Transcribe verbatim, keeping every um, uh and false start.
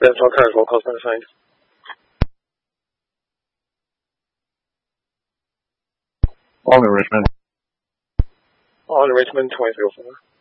Ben's all cars, roll call's been assigned. All in Richmond. All in Richmond, twenty-three oh four.